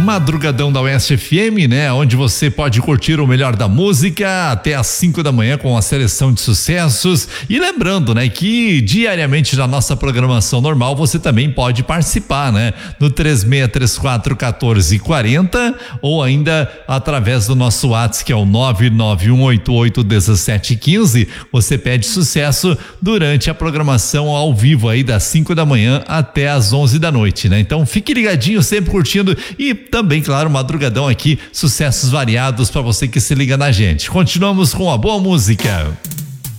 Madrugadão da Oeste FM, né? Onde você pode curtir o melhor da música até às 5 da manhã com a seleção de sucessos. E lembrando, né, que diariamente na nossa programação normal você também pode participar, né? No 3634-1440 ou ainda através do nosso WhatsApp, que é o 991881715. Você pede sucesso durante a programação ao vivo aí das 5 da manhã até às 11 da noite, né? Então fique ligadinho, sempre curtindo e também, claro, madrugadão aqui, sucessos variados para você que se liga na gente. Continuamos com a boa música.